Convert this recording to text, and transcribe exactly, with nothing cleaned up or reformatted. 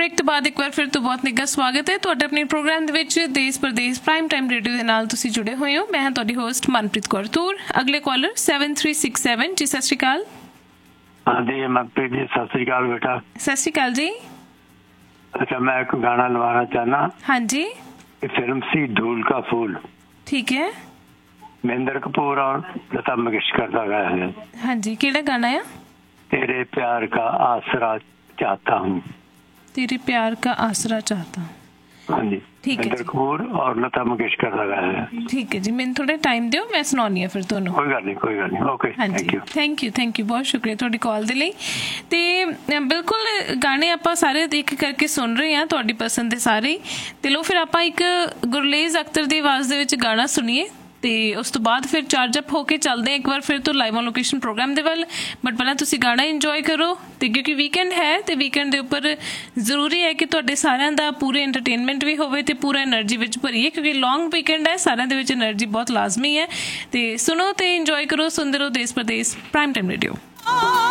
Break ਤੋਂ ਬਾਅਦ ਇੱਕ ਵਾਰ ਫਿਰ ਤੋਂ ਬਹੁਤ ਨਿੱਘਾ ਸਵਾਗਤ ਹੈ ਤੁਹਾਡਾ ਆਪਣੇ ਪ੍ਰੋਗਰਾਮ ਦੇ ਵਿੱਚ ਦੇਸ਼ ਪ੍ਰਦੇਸ਼ ਪ੍ਰਾਈਮ ਟਾਈਮ ਰੇਡੀਓ ਦੇ ਨਾਲ ਤੁਸੀਂ ਜੁੜੇ ਹੋਏ ਹੋ। ਮੈਂ ਹਾਂ ਤੁਹਾਡੀ ਹੋਸਟ ਮਨਪ੍ਰੀਤ ਕੌਰ ਤੂਰ। ਅਗਲੇ collar seven three six seven ਜੀ, ਸਤਿ ਸ਼੍ਰੀ ਅਕਾਲ। ਹਾਂਜੀ ਮਨਪ੍ਰੀਤ ਜੀ, ਸਤਿ ਸ਼੍ਰੀ ਅਕਾਲ ਬੇਟਾ। ਸਤਿ ਸ਼੍ਰੀ ਅਕਾਲ ਜੀ। अच्छा, मैं एक गाना लवाना चाहना। हाँ जी। फिल्म सी धूल का फूल, ठीक है। महेंद्र कपूर और लता मंगेशकर का गाया है। हाँ जी, केड़ा गाना है? तेरे प्यार का आसरा चाहता हूँ। तेरे प्यार का आसरा चाहता हूँ। हाँ जी, ठीक है। महेंद्र कपूर और लता मंगेशकर का गाया है। ठीक है जी, मैंने थोड़ा टाइम दिओ, मैं सुनानी है फिर ਤੁਹਾਨੂੰ। कोई गल नहीं, कोई गल नहीं। Okay, thank you. Thank you thank you बहुत शुक्रिया ਤੁਹਾਡੀ ਕਾਲ ਦੇ ਲਈ। ਤੇ ਬਿਲਕੁਲ ਗਾਣੇ ਆਪਾਂ ਸਾਰੇ ਇੱਕ ਕਰਕੇ ਸੁਣ ਰਹੇ ਹਾਂ, ਤੁਹਾਡੀ ਪਸੰਦ ਦੇ ਸਾਰੇ। ਤੇ ਲੋ ਫਿਰ ਆਪਾਂ ਇੱਕ ਗੁਰਲੇਜ਼ ਅਖਤਰ ਦੀ ਆਵਾਜ਼ ਦੇ ਵਿੱਚ ਗਾਣਾ ਸੁਣੀਏ ਤੇ ਉਸ ਤੋਂ ਬਾਅਦ ਫਿਰ ਚਾਰਜ ਅਪ ਹੋ ਕੇ ਚੱਲਦੇ ਹਾਂ ਇੱਕ ਵਾਰ ਫਿਰ ਤੋਂ ਲਾਈਵ ਔਨ ਲੋਕੇਸ਼ਨ ਪ੍ਰੋਗਰਾਮ ਦੇ ਵੱਲ। ਬਟ ਪਹਿਲਾਂ ਤੁਸੀਂ ਗਾਣਾ ਇੰਜੋਏ ਕਰੋ ਤੇ ਕਿਉਂਕਿ ਵੀਕਐਂਡ ਹੈ ਤੇ ਵੀਕਐਂਡ ਦੇ ਉੱਪਰ ਜ਼ਰੂਰੀ ਹੈ ਕਿ ਤੁਹਾਡੇ ਸਾਰਿਆਂ ਦਾ ਪੂਰੇ ਐਂਟਰਟੇਨਮੈਂਟ ਵੀ ਹੋਵੇ ਤੇ ਪੂਰਾ ਐਨਰਜੀ ਵਿੱਚ ਭਰੀਏ, ਕਿਉਂਕਿ ਲੌਂਗ ਵੀਕਐਂਡ ਹੈ, ਸਾਰਿਆਂ ਦੇ ਵਿੱਚ ਐਨਰਜੀ ਬਹੁਤ ਲਾਜ਼ਮੀ ਹੈ। ਤੇ ਸੁਣੋ ਤੇ ਇੰਜੋਏ ਕਰੋ, ਸੁਣਦੇ ਰਹੋ ਦੇਸ਼ ਪ੍ਰਦੇਸ਼ ਪ੍ਰਾਈਮ ਟਾਈਮ ਰੇਡੀਓ।